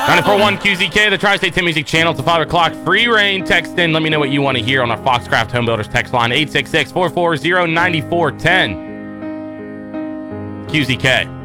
941 QZK, the Tri-State Tim Music channel. It's 5 o'clock. Free reign. Text in. Let me know what you want to hear on our Foxcraft Home Builders text line, 866-440-9410. QZK.